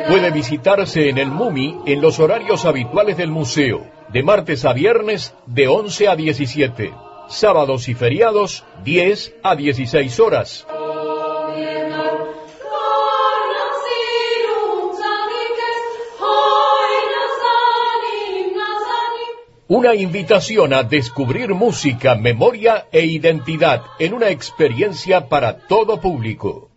Puede visitarse en el MUMI en los horarios habituales del museo, de martes a viernes de 11 a 17, sábados y feriados 10 a 16 horas. Una invitación a descubrir música, memoria e identidad en una experiencia para todo público.